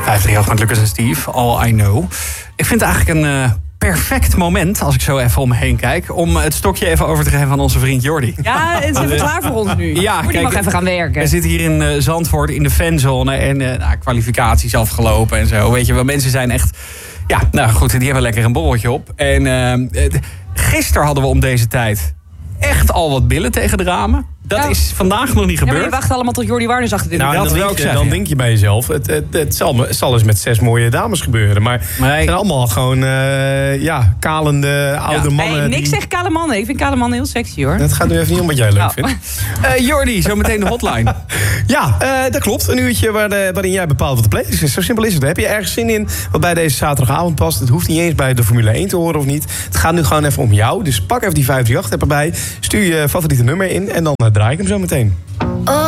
538 met Lucas en Steve, All I Know. Ik vind het eigenlijk een perfect moment, als ik zo even om me heen kijk, om het stokje even over te geven van onze vriend Jordi. Ja, het is even klaar voor ons nu. Ja, Jordi mag even gaan werken. We zitten hier in Zandvoort in de fanzone en kwalificaties afgelopen en zo. Weet je wel, mensen zijn echt... Ja, nou goed, die hebben lekker een borreltje op. En gisteren hadden we om deze tijd echt al wat billen tegen de ramen. Dat is vandaag nog niet gebeurd. Ja, maar je wacht allemaal tot Jordi Warners achter dit. Nou, dan denk je bij jezelf, het zal eens met 6 mooie dames gebeuren. Maar het zijn allemaal gewoon kalende oude mannen. Nee, niks zegt kale mannen. Ik vind kale mannen heel sexy, hoor. Het gaat nu even niet om wat jij leuk vindt. Jordi, zo meteen de hotline. Ja, dat klopt. Een uurtje waarin jij bepaalt wat de playlist is. Zo simpel is het. Heb je ergens zin in wat bij deze zaterdagavond past? Het hoeft niet eens bij de Formule 1 te horen of niet. Het gaat nu gewoon even om jou. Dus pak even die 538-app erbij. Stuur je favoriete nummer in en dan draai ik hem zo meteen.